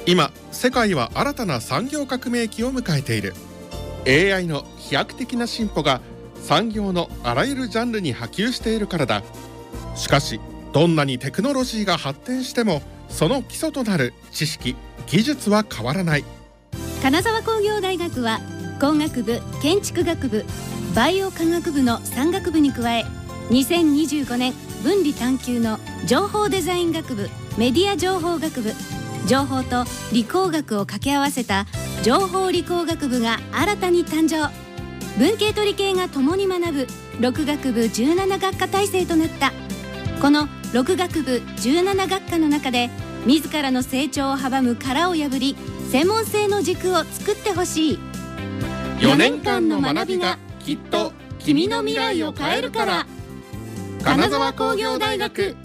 今世界は新たな産業革命期を迎えている。 AI の飛躍的な進歩が産業のあらゆるジャンルに波及しているからだ。しかしどんなにテクノロジーが発展してもその基礎となる知識・技術は変わらない。 金沢工業大学は工学部、建築学部、バイオ科学部の3学部に加え、2025年分離探究の情報デザイン学部、メディア情報学部、情報と理工学を掛け合わせた情報理工学部が新たに誕生。文系と理系が共に学ぶ6学部17学科体制となった。この6学部17学科の中で自らの成長を阻む殻を破り、専門性の軸を作ってほしい。 4年間の学びがきっと君の未来を変えるから。金沢工業大学。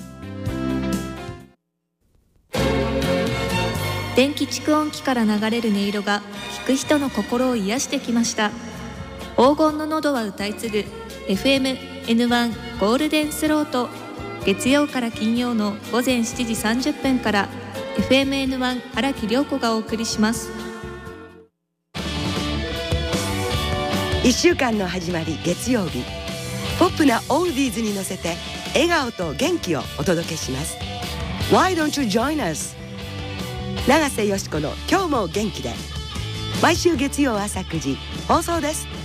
電気蓄音機から流れる音色が聞く人の心を癒してきました。黄金の喉は歌い継ぐ FM-N1 ゴールデンスロート、月曜から金曜の午前7時30分から FM-N1 荒木涼子がお送りします。 1週間の始まり月曜日、ポップなオールディーズに乗せて笑顔と元気をお届けします。 Why don't you join us? 永瀬よしこの今日も元気で、毎週月曜朝9時放送です。